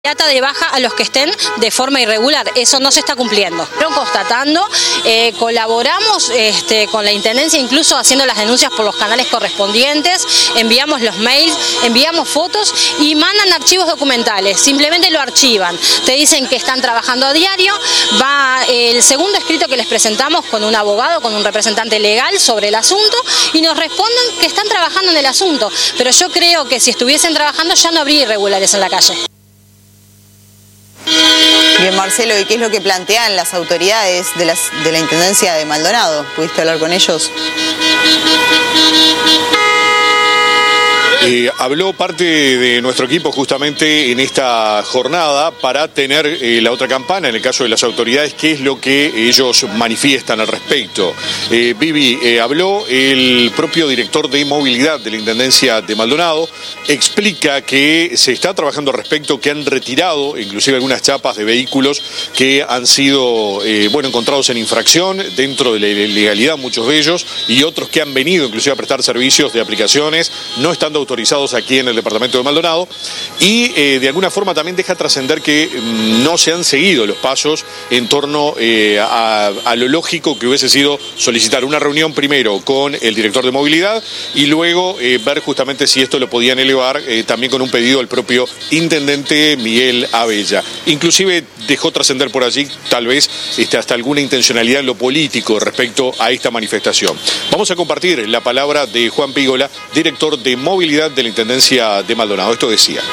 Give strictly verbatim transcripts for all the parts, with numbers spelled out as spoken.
data de baja a los que estén de forma irregular. Eso no se está cumpliendo. Pero constatando, eh, colaboramos este, con la Intendencia, incluso haciendo las denuncias por los canales correspondientes, enviamos los mails, enviamos fotos y mandan archivos documentales, simplemente lo archivan. Te dicen que están trabajando a diario, va el segundo escrito que les presentamos con un abogado, con un representante legal sobre el asunto y nos responden que están trabajando en el asunto, pero yo creo que si estuviesen trabajando ya no habría irregulares en la calle. Bien, Marcelo, ¿y qué es lo que plantean las autoridades de, las, de la Intendencia de Maldonado? ¿Pudiste hablar con ellos? Eh, habló parte de nuestro equipo justamente en esta jornada para tener eh, la otra campana, en el caso de las autoridades, qué es lo que ellos manifiestan al respecto. Eh, Vivi, eh, habló el propio director de movilidad de la Intendencia de Maldonado, explica que se está trabajando al respecto, que han retirado inclusive algunas chapas de vehículos que han sido eh, bueno, encontrados en infracción dentro de la ilegalidad, muchos de ellos, y otros que han venido inclusive a prestar servicios de aplicaciones, no estando autorizados autorizados aquí en el departamento de Maldonado, y eh, de alguna forma también deja trascender que mm, no se han seguido los pasos en torno eh, a, a lo lógico que hubiese sido solicitar una reunión primero con el director de movilidad y luego eh, ver justamente si esto lo podían elevar eh, también con un pedido al propio intendente Miguel Abella. Inclusive dejó trascender por allí tal vez este, hasta alguna intencionalidad en lo político respecto a esta manifestación. Vamos a compartir la palabra de Juan Pígola, director de movilidad de la Intendencia de Maldonado. Esto decía.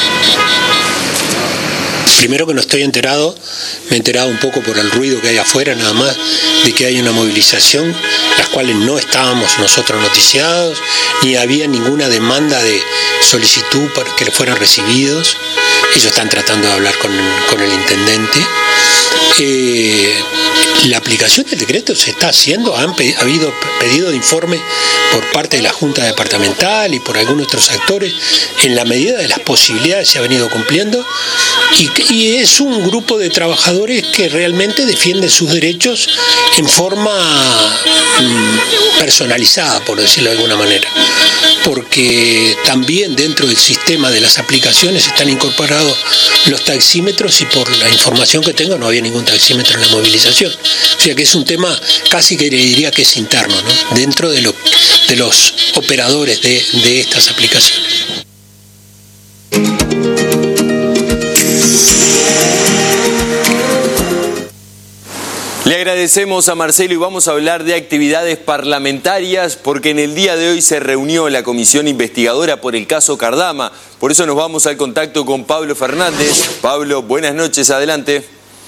Primero que no estoy enterado, me he enterado un poco por el ruido que hay afuera nada más, de que hay una movilización, las cuales no estábamos nosotros noticiados, ni había ninguna demanda de solicitud para que fueran recibidos. Ellos están tratando de hablar con, con el intendente. Eh, la aplicación del decreto se está haciendo, han pe- ha habido pedido de informe por parte de la Junta Departamental y por algunos otros actores, en la medida de las posibilidades se ha venido cumpliendo, y, y es un grupo de trabajadores que realmente defiende sus derechos en forma mm, personalizada, por decirlo de alguna manera, porque también dentro del sistema de las aplicaciones están incorporados los taxímetros y por la información que tengo no había ningún taxímetro en la movilización. O sea que es un tema casi que diría que es interno, ¿no? Dentro de, lo, de los operadores de, de estas aplicaciones. Le agradecemos a Marcelo y vamos a hablar de actividades parlamentarias porque en el día de hoy se reunió la comisión investigadora por el caso Cardama. Por eso nos vamos al contacto con Pablo Fernández. Pablo, buenas noches, adelante.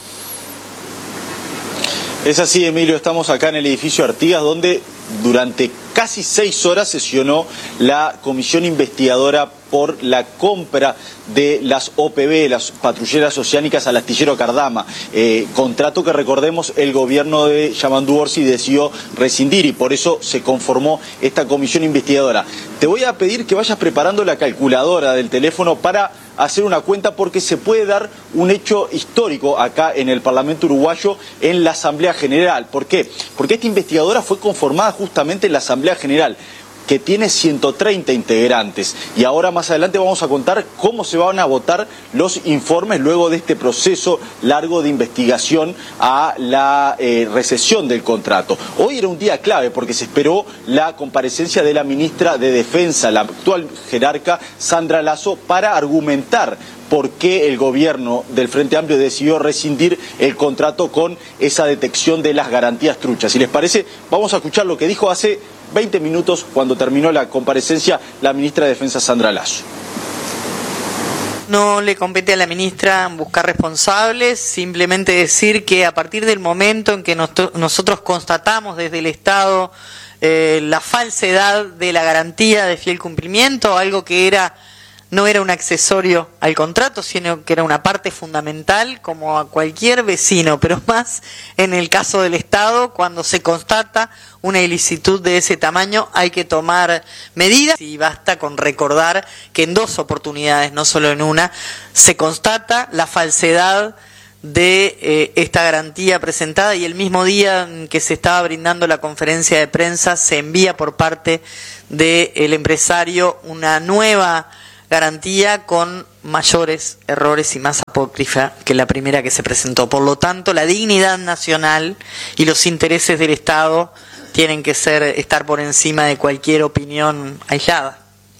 Es así, Emilio, estamos acá en el edificio Artigas, donde durante casi seis horas sesionó la comisión investigadora por la compra de las O P B, las patrulleras oceánicas al astillero Cardama, eh, contrato que, recordemos, el gobierno de Yamandu Orsi decidió rescindir y por eso se conformó esta comisión investigadora. Te voy a pedir que vayas preparando la calculadora del teléfono para hacer una cuenta, porque se puede dar un hecho histórico acá en el Parlamento uruguayo, en la Asamblea General. ¿Por qué? Porque esta investigadora fue conformada justamente en la Asamblea General, que tiene ciento treinta integrantes, y ahora más adelante vamos a contar cómo se van a votar los informes luego de este proceso largo de investigación a la eh, recesión del contrato. Hoy era un día clave porque se esperó la comparecencia de la ministra de Defensa, la actual jerarca Sandra Lasso, para argumentar por qué el gobierno del Frente Amplio decidió rescindir el contrato con esa detección de las garantías truchas. Si les parece, vamos a escuchar lo que dijo hace veinte minutos, cuando terminó la comparecencia, la ministra de Defensa Sandra Lasso. No le compete a la ministra buscar responsables, simplemente decir que a partir del momento en que nos, nosotros constatamos desde el Estado eh, la falsedad de la garantía de fiel cumplimiento, algo que era no era un accesorio al contrato, sino que era una parte fundamental, como a cualquier vecino, pero más en el caso del Estado, cuando se constata una ilicitud de ese tamaño, hay que tomar medidas, y basta con recordar que en dos oportunidades, no solo en una, se constata la falsedad de eh, esta garantía presentada, y el mismo día en que se estaba brindando la conferencia de prensa se envía por parte del empresario una nueva garantía con mayores errores y más apócrifa que la primera que se presentó. Por lo tanto, la dignidad nacional y los intereses del Estado tienen que ser estar por encima de cualquier opinión aislada.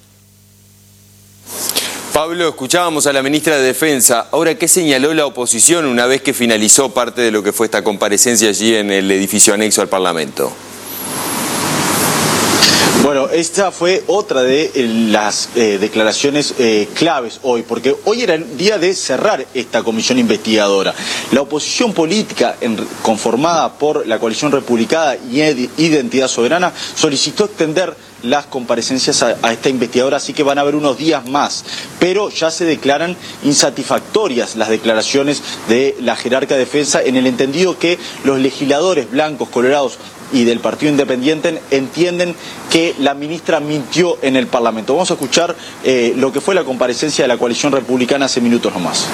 Pablo, escuchábamos a la ministra de Defensa. Ahora, ¿qué señaló la oposición una vez que finalizó parte de lo que fue esta comparecencia allí en el edificio anexo al Parlamento? Bueno, esta fue otra de las eh, declaraciones eh, claves hoy, porque hoy era el día de cerrar esta comisión investigadora. La oposición política en, conformada por la coalición republicana y Identidad Soberana solicitó extender las comparecencias a, a esta investigadora, así que van a haber unos días más, pero ya se declaran insatisfactorias las declaraciones de la jerarca de defensa en el entendido que los legisladores blancos, colorados y del Partido Independiente entienden que la ministra mintió en el Parlamento. Vamos a escuchar eh, lo que fue la comparecencia de la coalición republicana hace minutos nomás.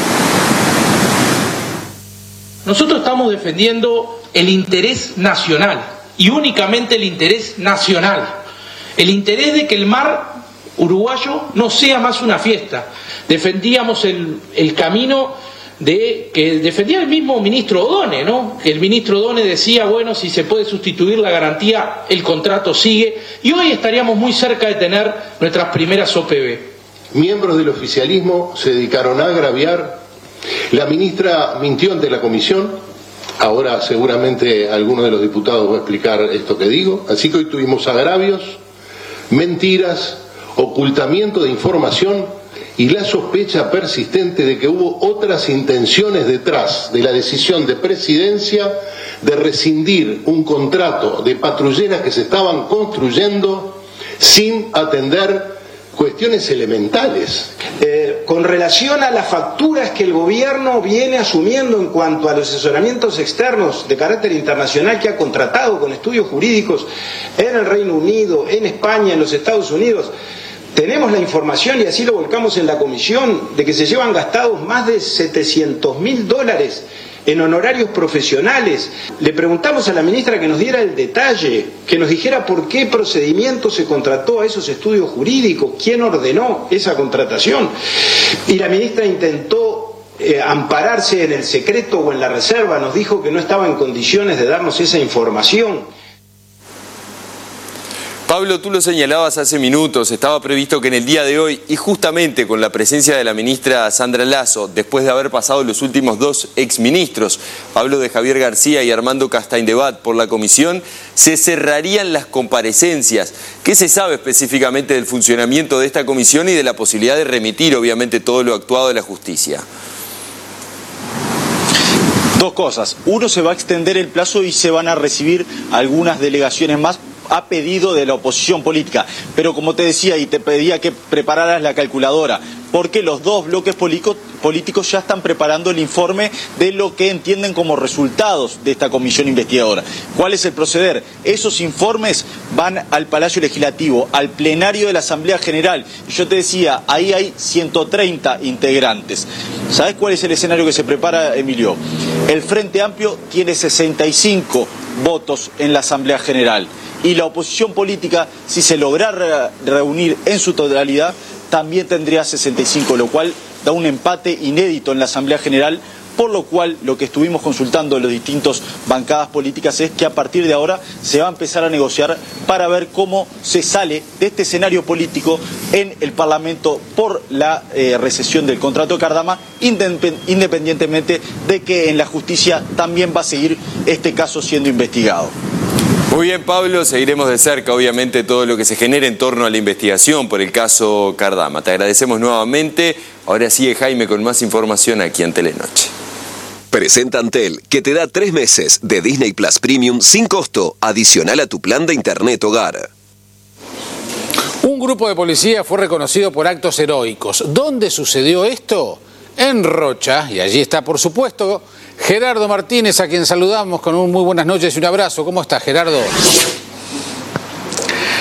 Nosotros estamos defendiendo el interés nacional y únicamente el interés nacional. El interés de que el mar uruguayo no sea más una fiesta. Defendíamos el, el camino de que defendía el mismo ministro Odone, ¿no? Que el ministro Odone decía, bueno, si se puede sustituir la garantía, el contrato sigue, y hoy estaríamos muy cerca de tener nuestras primeras O P B. Miembros del oficialismo se dedicaron a agraviar. La ministra mintió ante la comisión. Ahora seguramente alguno de los diputados va a explicar esto que digo. Así que hoy tuvimos agravios, mentiras, ocultamiento de información y la sospecha persistente de que hubo otras intenciones detrás de la decisión de presidencia de rescindir un contrato de patrulleras que se estaban construyendo sin atender cuestiones elementales. Eh, con relación a las facturas que el gobierno viene asumiendo en cuanto a los asesoramientos externos de carácter internacional que ha contratado con estudios jurídicos en el Reino Unido, en España, en los Estados Unidos, tenemos la información, y así lo volcamos en la comisión, de que se llevan gastados más de setecientos mil dólares en honorarios profesionales. Le preguntamos a la ministra que nos diera el detalle, que nos dijera por qué procedimiento se contrató a esos estudios jurídicos, quién ordenó esa contratación. Y la ministra intentó eh, ampararse en el secreto o en la reserva, nos dijo que no estaba en condiciones de darnos esa información. Pablo, tú lo señalabas hace minutos, estaba previsto que en el día de hoy, y justamente con la presencia de la ministra Sandra Lasso, después de haber pasado los últimos dos exministros, hablo de Javier García y Armando Castaindebat, por la comisión, se cerrarían las comparecencias. ¿Qué se sabe específicamente del funcionamiento de esta comisión y de la posibilidad de remitir, obviamente, todo lo actuado de la justicia? Dos cosas. Uno, se va a extender el plazo y se van a recibir algunas delegaciones más a pedido de la oposición política. Pero como te decía, y te pedía que prepararas la calculadora, porque los dos bloques políticos ya están preparando el informe de lo que entienden como resultados de esta comisión investigadora. ¿Cuál es el proceder? Esos informes van al Palacio Legislativo, al plenario de la Asamblea General. Y yo te decía, ahí hay ciento treinta integrantes. ¿Sabes cuál es el escenario que se prepara, Emilio? El Frente Amplio tiene sesenta y cinco votos en la Asamblea General. Y la oposición política, si se lograra reunir en su totalidad, también tendría sesenta y cinco, lo cual da un empate inédito en la Asamblea General, por lo cual lo que estuvimos consultando en las distintas bancadas políticas es que a partir de ahora se va a empezar a negociar para ver cómo se sale de este escenario político en el Parlamento por la eh, recesión del contrato de Cardama, independientemente de que en la justicia también va a seguir este caso siendo investigado. Muy bien, Pablo, seguiremos de cerca, obviamente, todo lo que se genere en torno a la investigación por el caso Cardama. Te agradecemos nuevamente. Ahora sigue Jaime con más información aquí en Telenoche. Presenta Antel, que te da tres meses de Disney Plus Premium sin costo, adicional a tu plan de internet hogar. Un grupo de policía fue reconocido por actos heroicos. ¿Dónde sucedió esto? En Rocha, y allí está, por supuesto, Gerardo Martínez, a quien saludamos con un muy buenas noches y un abrazo. ¿Cómo estás, Gerardo?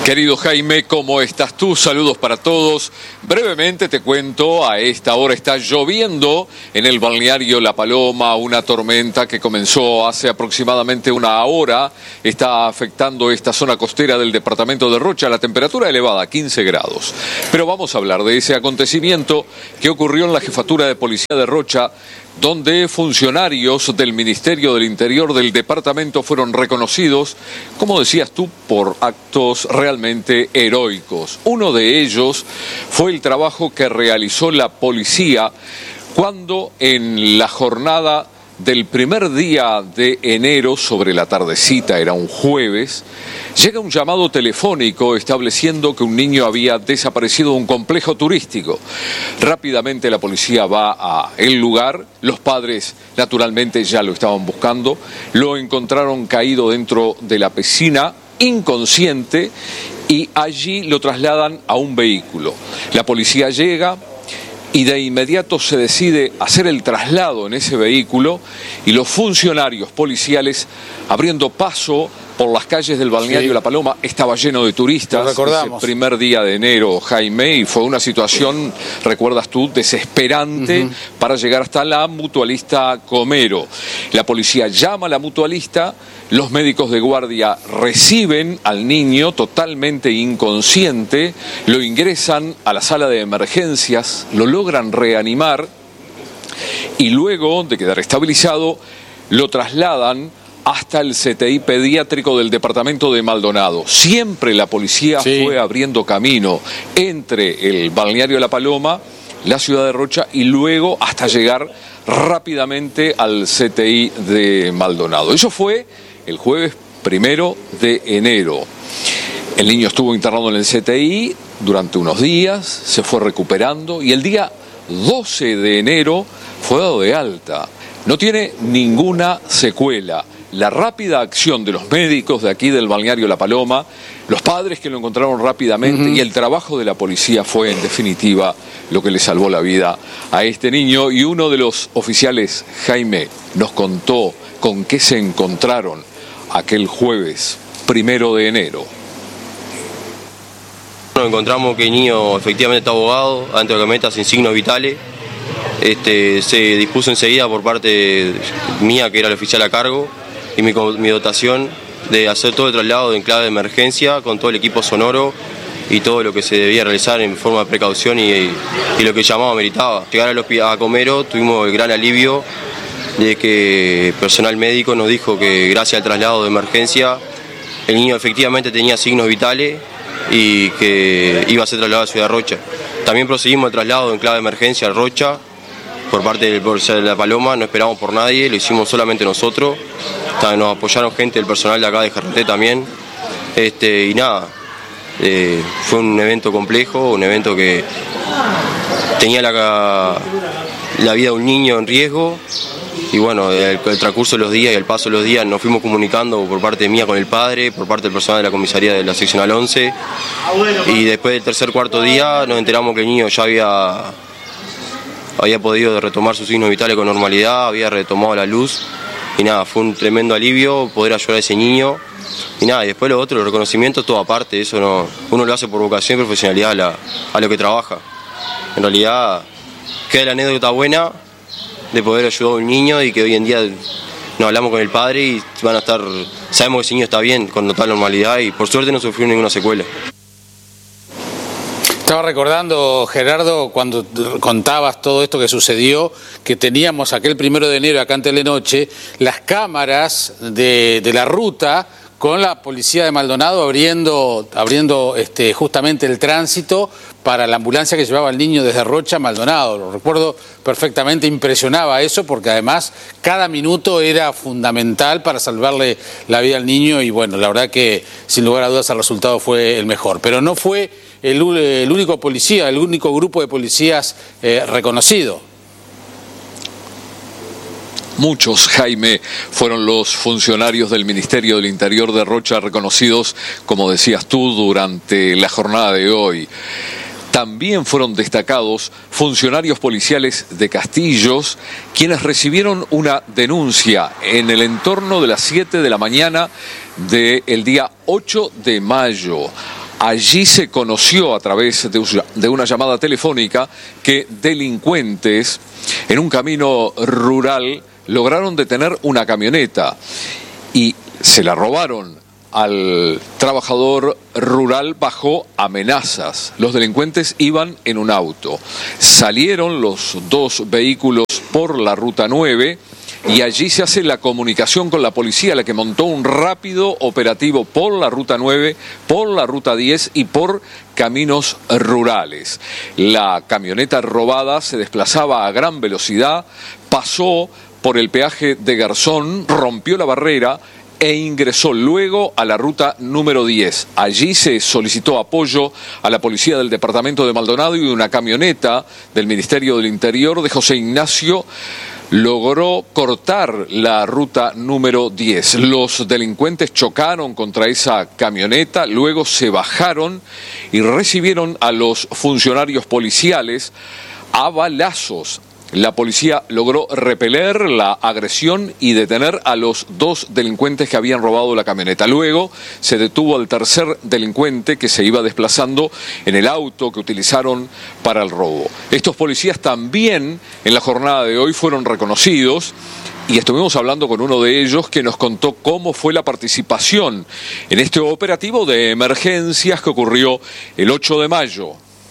Querido Jaime, ¿cómo estás tú? Saludos para todos. Brevemente te cuento, a esta hora está lloviendo en el balneario La Paloma, una tormenta que comenzó hace aproximadamente una hora, está afectando esta zona costera del departamento de Rocha, la temperatura elevada, quince grados. Pero vamos a hablar de ese acontecimiento que ocurrió en la Jefatura de Policía de Rocha, donde funcionarios del Ministerio del Interior del departamento fueron reconocidos, como decías tú, por actos realmente heroicos. Uno de ellos fue el trabajo que realizó la policía cuando en la jornada del primer día de enero, sobre la tardecita, era un jueves, llega un llamado telefónico estableciendo que un niño había desaparecido de un complejo turístico. Rápidamente la policía va a el lugar, los padres naturalmente ya lo estaban buscando, lo encontraron caído dentro de la piscina, inconsciente, y allí lo trasladan a un vehículo. La policía llega y de inmediato se decide hacer el traslado en ese vehículo, y los funcionarios policiales, abriendo paso por las calles del balneario sí. La Paloma, estaba lleno de turistas. Lo recordamos. Ese primer día de enero, Jaime, y fue una situación, recuerdas tú, desesperante uh-huh. para llegar hasta la mutualista Comero. La policía llama a la mutualista, los médicos de guardia reciben al niño totalmente inconsciente, lo ingresan a la sala de emergencias, lo logran reanimar y luego de quedar estabilizado, lo trasladan hasta el C T I pediátrico del departamento de Maldonado. Siempre la policía sí. fue abriendo camino entre el balneario La Paloma, la ciudad de Rocha, y luego hasta llegar rápidamente al C T I de Maldonado. Eso fue el jueves primero de enero. El niño estuvo internado en el C T I durante unos días, se fue recuperando, y el día doce de enero fue dado de alta. No tiene ninguna secuela. La rápida acción de los médicos de aquí del balneario La Paloma, los padres que lo encontraron rápidamente uh-huh. y el trabajo de la policía fue en definitiva lo que le salvó la vida a este niño. Y uno de los oficiales, Jaime, nos contó con qué se encontraron aquel jueves primero de enero. Nos encontramos que el niño efectivamente está ahogado dentro de la camioneta sin signos vitales. Este, se dispuso enseguida por parte mía, que era el oficial a cargo, y mi, mi dotación, de hacer todo el traslado en clave de emergencia con todo el equipo sonoro y todo lo que se debía realizar en forma de precaución y, y, y lo que el llamado meritaba. Llegar al hospital a Comero, tuvimos el gran alivio de que el personal médico nos dijo que gracias al traslado de emergencia el niño efectivamente tenía signos vitales y que iba a ser trasladado a Ciudad Rocha. También proseguimos el traslado en clave de emergencia a Rocha por parte del Policía de La Paloma, no esperamos por nadie, lo hicimos solamente nosotros. Nos apoyaron gente del personal de acá de G R T también. Este, y nada, eh, fue un evento complejo, un evento que tenía la, la vida de un niño en riesgo. Y bueno, el, el transcurso de los días y el paso de los días nos fuimos comunicando por parte mía con el padre, por parte del personal de la comisaría de la seccional once. Y después del tercer cuarto día nos enteramos que el niño ya había, había podido retomar sus signos vitales con normalidad, había retomado la luz. Y nada, fue un tremendo alivio poder ayudar a ese niño. Y nada, y después lo otro, los reconocimientos, todo aparte, eso no, uno lo hace por vocación y profesionalidad a, la, a lo que trabaja. En realidad queda la anécdota buena de poder ayudar a un niño y que hoy en día nos hablamos con el padre y van a estar, sabemos que ese niño está bien, con total normalidad, y por suerte no sufrió ninguna secuela. Estaba recordando, Gerardo, cuando contabas todo esto que sucedió, que teníamos aquel primero de enero acá en Telenoche, las cámaras de, de la ruta con la policía de Maldonado abriendo, abriendo este, justamente el tránsito para la ambulancia que llevaba al niño desde Rocha a Maldonado. Lo recuerdo perfectamente, impresionaba eso, porque además cada minuto era fundamental para salvarle la vida al niño, y bueno, la verdad que sin lugar a dudas el resultado fue el mejor. Pero no fue el, el único policía, el único grupo de policías eh, reconocido. Muchos, Jaime, fueron los funcionarios del Ministerio del Interior de Rocha reconocidos, como decías tú, durante la jornada de hoy. También fueron destacados funcionarios policiales de Castillos, quienes recibieron una denuncia en el entorno de las siete de la mañana del día ocho de mayo. Allí se conoció a través de una llamada telefónica que delincuentes en un camino rural lograron detener una camioneta y se la robaron al trabajador rural bajo amenazas. Los delincuentes iban en un auto. Salieron los dos vehículos por la ruta nueve y allí se hace la comunicación con la policía, la que montó un rápido operativo por la ruta nueve, por la ruta diez y por caminos rurales. La camioneta robada se desplazaba a gran velocidad, pasó por el peaje de Garzón, rompió la barrera e ingresó luego a la ruta número diez. Allí se solicitó apoyo a la policía del departamento de Maldonado y una camioneta del Ministerio del Interior de José Ignacio logró cortar la ruta número diez. Los delincuentes chocaron contra esa camioneta, luego se bajaron y recibieron a los funcionarios policiales a balazos. La policía logró repeler la agresión y detener a los dos delincuentes que habían robado la camioneta. Luego se detuvo al tercer delincuente que se iba desplazando en el auto que utilizaron para el robo. Estos policías también en la jornada de hoy fueron reconocidos y estuvimos hablando con uno de ellos que nos contó cómo fue la participación en este operativo de emergencias que ocurrió el ocho de mayo.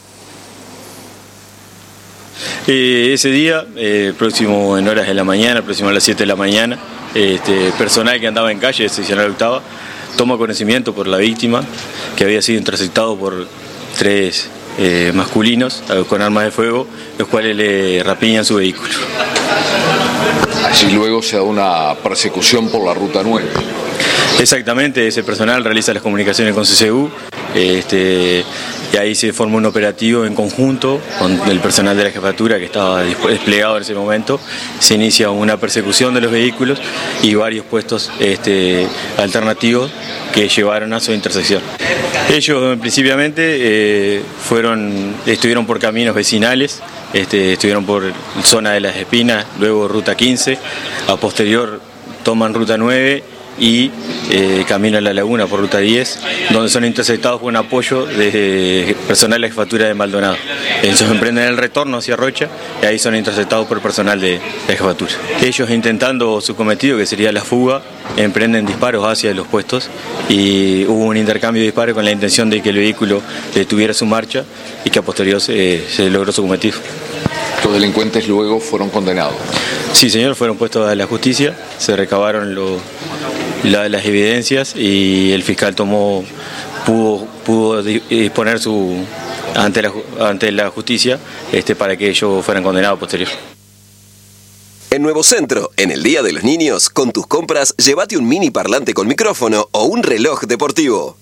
Eh, ese día, eh, próximo en horas de la mañana, próximo a las siete de la mañana, este, personal que andaba en calle de seccional octava toma conocimiento por la víctima que había sido interceptado por tres eh, masculinos eh, con armas de fuego, los cuales le rapiñan su vehículo. Allí luego se da una persecución por la ruta nueve. Exactamente, ese personal realiza las comunicaciones con C C U, este, y ahí se forma un operativo en conjunto con el personal de la jefatura que estaba desplegado en ese momento. Se inicia una persecución de los vehículos y varios puestos este, alternativos que llevaron a su intersección. Ellos principalmente eh, fueron, estuvieron por caminos vecinales, este, estuvieron por zona de Las Espinas, luego ruta quince, a posterior toman ruta nueve y eh, camino a la laguna por ruta diez, donde son interceptados con apoyo de personal de la jefatura de Maldonado. Ellos emprenden el retorno hacia Rocha y ahí son interceptados por personal de la jefatura. Ellos, intentando su cometido, que sería la fuga, emprenden disparos hacia los puestos y hubo un intercambio de disparos con la intención de que el vehículo detuviera su marcha y que a posterior se, se logró su cometido. Los delincuentes luego fueron condenados. Sí, señor, fueron puestos a la justicia, se recabaron los La, las evidencias y el fiscal tomó pudo, pudo disponer su ante la, ante la justicia este, para que ellos fueran condenados posterior. En Nuevo Centro, en el Día de los Niños, con tus compras, llévate un mini parlante con micrófono o un reloj deportivo.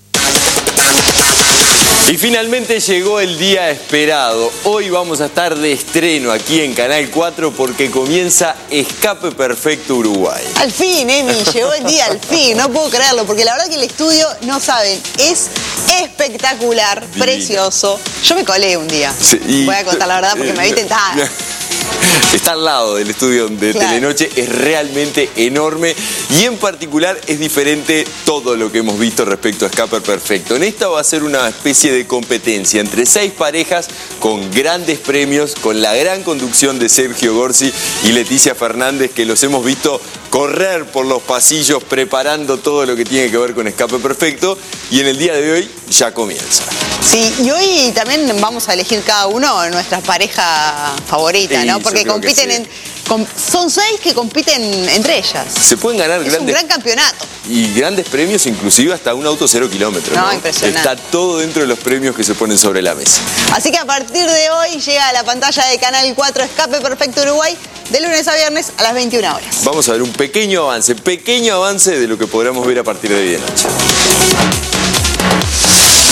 Y finalmente llegó el día esperado. Hoy vamos a estar de estreno aquí en Canal cuatro porque comienza Escape Perfecto Uruguay. Al fin, Emi, llegó el día, al fin, no puedo creerlo, porque la verdad que el estudio, no saben, es espectacular, divino, precioso. Yo me colé un día, sí, y... voy a contar la verdad porque me vi tentada. Está al lado del estudio de claro. Telenoche, es realmente enorme y en particular es diferente todo lo que hemos visto respecto a Escape Perfecto. En esta va a ser una especie de competencia entre seis parejas con grandes premios, con la gran conducción de Sergio Gorsi y Leticia Fernández, que los hemos visto correr por los pasillos preparando todo lo que tiene que ver con Escape Perfecto, y en el día de hoy ya comienza. Sí, y hoy también vamos a elegir cada uno nuestra pareja favorita, sí, ¿no? Porque compiten sí. en... Com, son seis que compiten entre ellas. Se pueden ganar es grandes... un gran campeonato. Y grandes premios, inclusive hasta un auto cero kilómetros. No, ¿no? Impresionante. Está todo dentro de los premios que se ponen sobre la mesa. Así que a partir de hoy llega a la pantalla de Canal cuatro Escape Perfecto Uruguay, de lunes a viernes a las veintiuna horas. Vamos a ver un pequeño avance, pequeño avance de lo que podremos ver a partir de hoy de noche.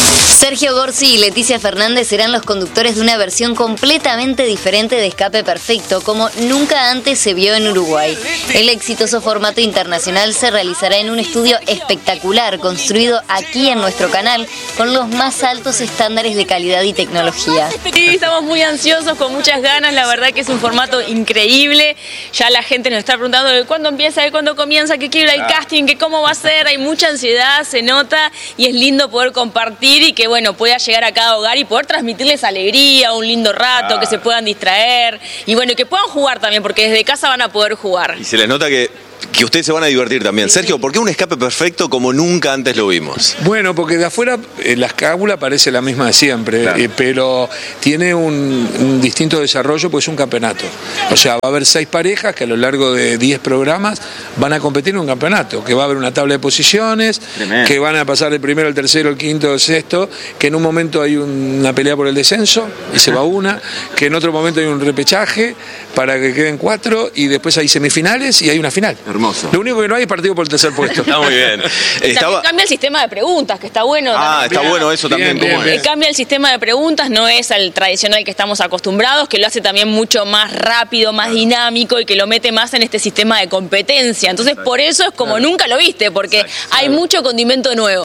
Sergio Gorsi y Leticia Fernández serán los conductores de una versión completamente diferente de Escape Perfecto, como nunca antes se vio en Uruguay. El exitoso formato internacional se realizará en un estudio espectacular, construido aquí en nuestro canal, con los más altos estándares de calidad y tecnología. Sí, estamos muy ansiosos, con muchas ganas, la verdad que es un formato increíble. Ya la gente nos está preguntando de cuándo empieza, de cuándo comienza, que quiero ir al casting, que cómo va a ser, hay mucha ansiedad, se nota, y es lindo poder compartir y que bueno, pueda llegar a cada hogar y poder transmitirles alegría, un lindo rato, ah. que se puedan distraer y bueno, que puedan jugar también, porque desde casa van a poder jugar. Y se les nota que... que ustedes se van a divertir también. Sí. Sergio, ¿por qué un escape perfecto como nunca antes lo vimos? Bueno, porque de afuera eh, la escábula parece la misma de siempre, claro. eh, pero tiene un, un distinto desarrollo porque es un campeonato. O sea, va a haber seis parejas que a lo largo de diez programas van a competir en un campeonato, que va a haber una tabla de posiciones, Tremendo. que van a pasar el primero, el tercero, el quinto, el sexto, que en un momento hay una pelea por el descenso y se va una, que en otro momento hay un repechaje para que queden cuatro y después hay semifinales y hay una final. Hermoso. Lo único que no hay es partido por el tercer puesto. Está muy bien. Estaba... Cambia el sistema de preguntas, que está bueno. Ah, también. está bien. bueno eso también. Bien, ¿Cómo bien. es? Cambia el sistema de preguntas, no es al tradicional que estamos acostumbrados, que lo hace también mucho más rápido, más dinámico y que lo mete más en este sistema de competencia. Entonces, por eso es como nunca lo viste, porque Exacto. hay mucho condimento nuevo.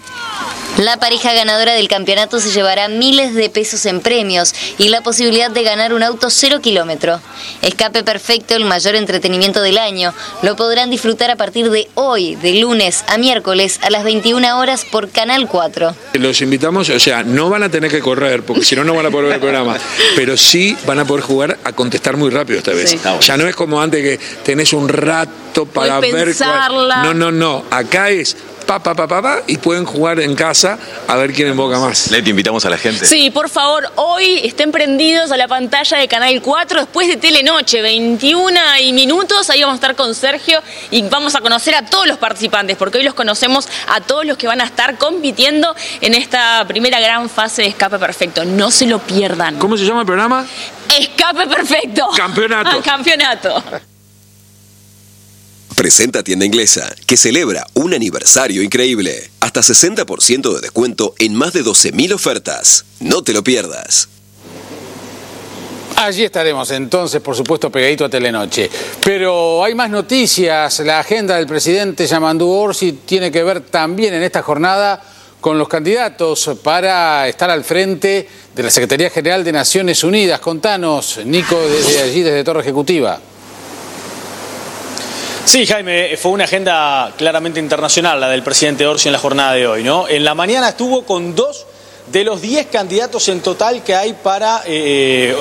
La pareja ganadora del campeonato se llevará miles de pesos en premios y la posibilidad de ganar un auto cero kilómetro. Escape Perfecto, el mayor entretenimiento del año, lo podrán disfrutar a partir de hoy, de lunes a miércoles a las veintiuna horas por Canal cuatro. Los invitamos, o sea, no van a tener que correr, porque si no, no van a poder ver el programa, pero sí van a poder jugar a contestar muy rápido esta vez. Sí. Ya no es como antes que tenés un rato para ver... pensarla. Cuál... No, no, no, acá es... Pa, pa, pa, pa, pa, y pueden jugar en casa a ver quién invoca más. Leti, invitamos a la gente. Sí, por favor, hoy estén prendidos a la pantalla de Canal cuatro después de Telenoche, veintiuna y minutos, ahí vamos a estar con Sergio y vamos a conocer a todos los participantes, porque hoy los conocemos a todos los que van a estar compitiendo en esta primera gran fase de Escape Perfecto. No se lo pierdan. ¿Cómo se llama el programa? Escape Perfecto. Campeonato. Campeonato. Presenta Tienda Inglesa, que celebra un aniversario increíble. Hasta sesenta por ciento de descuento en más de doce mil ofertas. No te lo pierdas. Allí estaremos entonces, por supuesto, pegadito a Telenoche. Pero hay más noticias. La agenda del presidente Yamandú Orsi tiene que ver también en esta jornada con los candidatos para estar al frente de la Secretaría General de Naciones Unidas. Contanos, Nico, desde allí, desde Torre Ejecutiva. Sí, Jaime, fue una agenda claramente internacional la del presidente Orsi en la jornada de hoy, ¿no? En la mañana estuvo con dos de los diez candidatos en total que hay para... Eh,